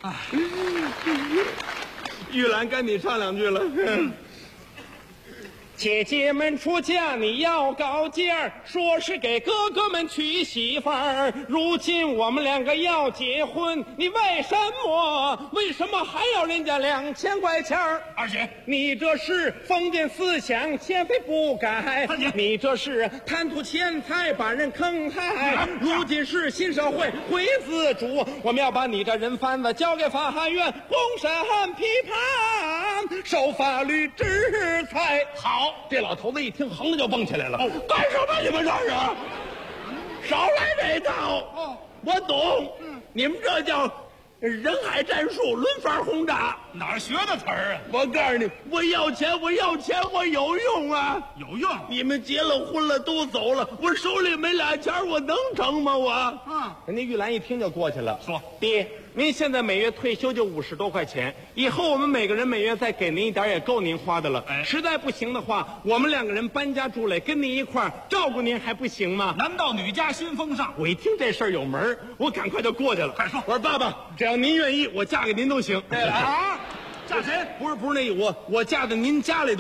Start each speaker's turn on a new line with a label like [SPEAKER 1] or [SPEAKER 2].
[SPEAKER 1] 玉兰该你唱两句了。姐姐们出嫁你要高价儿，说是给哥哥们娶媳妇儿。如今我们两个要结婚，你为什么还要人家2000块钱儿？
[SPEAKER 2] 二姐，
[SPEAKER 1] 你这是封建思想，前非不改。你这是贪图钱财，把人坑害。如今是新社会，会自主，我们要把你这人贩子交给法院公审批判，受法律制裁。
[SPEAKER 2] 好，
[SPEAKER 1] 这老头子一听，横着就蹦起来了。
[SPEAKER 2] 干什么？你们这是？少来这套！我懂。你们这叫人海战术，轮番轰炸。
[SPEAKER 3] 哪儿学的词儿啊？
[SPEAKER 2] 我告诉你，我要钱，我有用啊！
[SPEAKER 3] 有用。
[SPEAKER 2] 你们结了婚了，都走了，我手里没俩钱，我能成吗？
[SPEAKER 1] 人家玉兰一听就过去了，
[SPEAKER 3] 说：“
[SPEAKER 1] 爹，您现在每月退休就50多块钱，以后我们每个人每月再给您一点，也够您花的了。实在不行的话，我们2个人搬家住来，跟您一块儿照顾您，还不行吗？”
[SPEAKER 3] 难道女家新风尚？
[SPEAKER 1] 我一听这事儿有门儿，我赶快就过去了。
[SPEAKER 3] 快说！
[SPEAKER 1] 我说爸爸，只要您愿意，我嫁给您都行。
[SPEAKER 3] 啊，嫁谁？
[SPEAKER 1] 不是那我嫁到您家里。